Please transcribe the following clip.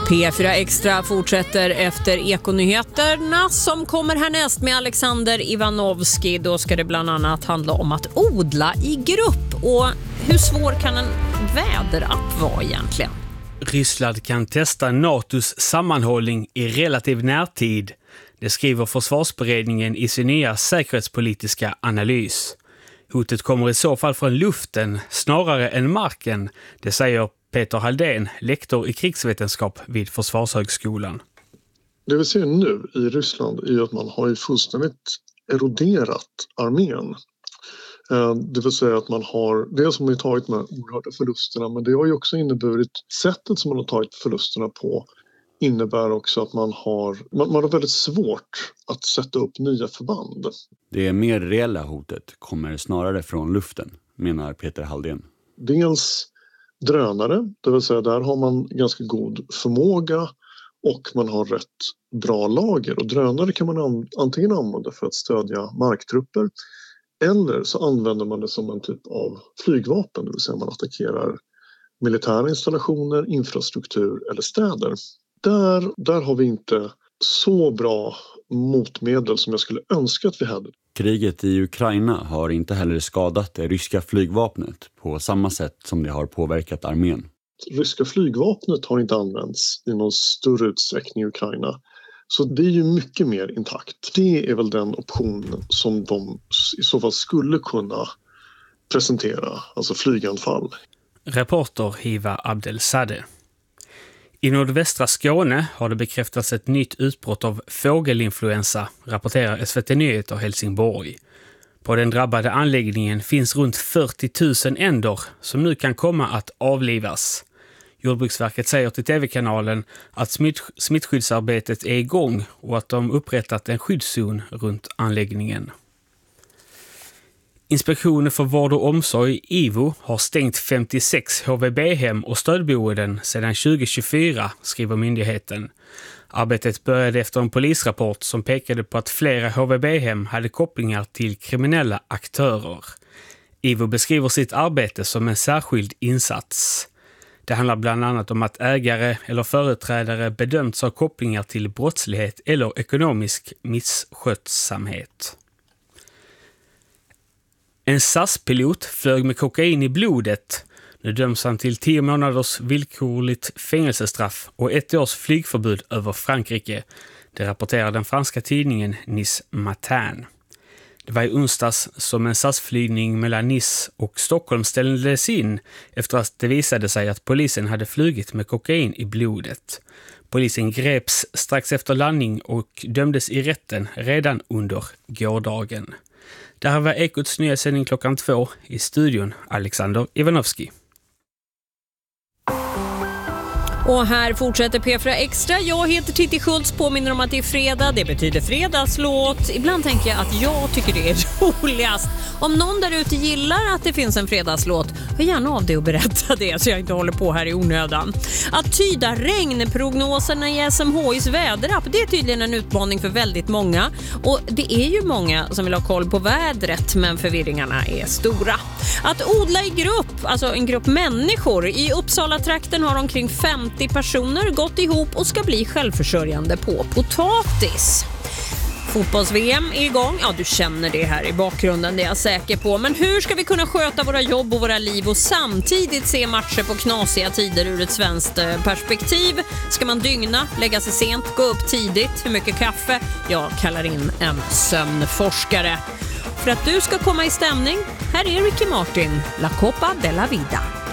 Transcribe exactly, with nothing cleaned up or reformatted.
P fyra Extra fortsätter efter Ekonyheterna som kommer härnäst med Alexander Ivanovski. Då ska det bland annat handla om att odla i grupp. Och hur svår kan en väderapp vara egentligen? Ryssland kan testa NATOs sammanhållning i relativ närtid. Det skriver försvarsberedningen i sin nya säkerhetspolitiska analys. Hotet kommer i så fall från luften snarare än marken, det säger Peter Halldén, lektor i krigsvetenskap vid Försvarshögskolan. Det vi ser nu i Ryssland är att man har ju fullständigt eroderat armén. Det vill säga att man har, det som har tagit med oerhörda förlusterna, men det har ju också inneburit sättet som man har tagit förlusterna på innebär också att man har, man, man har väldigt svårt att sätta upp nya förband. Det mer reella hotet kommer snarare från luften, menar Peter Halldén. Dels drönare, det vill säga där har man ganska god förmåga och man har rätt bra lager. Och drönare kan man an, antingen använda för att stödja marktrupper eller så använder man det som en typ av flygvapen, det vill säga man attackerar militära installationer, infrastruktur eller städer. Där, där har vi inte så bra motmedel som jag skulle önska att vi hade. Kriget i Ukraina har inte heller skadat det ryska flygvapnet på samma sätt som det har påverkat armén. Ryska flygvapnet har inte använts i någon större utsträckning i Ukraina. Så det är ju mycket mer intakt. Det är väl den optionen som de i så fall skulle kunna presentera, alltså flyganfall. Reporter Hiva Abdelsadeh. I nordvästra Skåne har det bekräftats ett nytt utbrott av fågelinfluensa, rapporterar S V T Nyheter Helsingborg. På den drabbade anläggningen finns runt fyrtio tusen ändor som nu kan komma att avlivas. Jordbruksverket säger till tv-kanalen att smitt, smittskyddsarbetet är igång och att de upprättat en skyddszon runt anläggningen. Inspektionen för vård och omsorg, I V O, har stängt femtiosex H V B-hem och stödboenden sedan tjugo tjugofyra, skriver myndigheten. Arbetet började efter en polisrapport som pekade på att flera H V B-hem hade kopplingar till kriminella aktörer. I V O beskriver sitt arbete som en särskild insats. Det handlar bland annat om att ägare eller företrädare bedömts ha kopplingar till brottslighet eller ekonomisk misskötsamhet. En S A S-pilot flög med kokain i blodet. Nu döms han till tio månaders villkorligt fängelsestraff och ett års flygförbud över Frankrike. Det rapporterar den franska tidningen Nice Matin. Det var i onsdags som en S A S-flygning mellan Nice och Stockholm ställdes in efter att det visade sig att polisen hade flugit med kokain i blodet. Polisen greps strax efter landning och dömdes i rätten redan under gårdagen. Det här var Ekots nyhetssändning klockan två, i studion Alexander Ivanovski. Och här fortsätter P fyra Extra. Jag heter Titti Schultz, påminner om att det är fredag. Det betyder fredagslåt. Ibland tänker jag att jag tycker det är roligast. Om någon där ute gillar att det finns en fredagslåt, hör gärna av det och berätta det så jag inte håller på här i onödan. Att tyda regnprognoserna i S M H I:s väderapp, det är tydligen en utmaning för väldigt många. Och det är ju många som vill ha koll på vädret, men förvirringarna är stora. Att odla i grupp, alltså en grupp människor. I Uppsala-trakten har omkring femtio personer gått ihop och ska bli självförsörjande på potatis. Fotbolls-V M är igång. Ja, du känner det här i bakgrunden, det är jag säker på. Men hur ska vi kunna sköta våra jobb och våra liv och samtidigt se matcher på knasiga tider ur ett svenskt perspektiv? Ska man dygna, lägga sig sent, gå upp tidigt? Hur mycket kaffe? Jag kallar in en sömnforskare. För att du ska komma i stämning, här är Ricky Martin, La Copa de la Vida.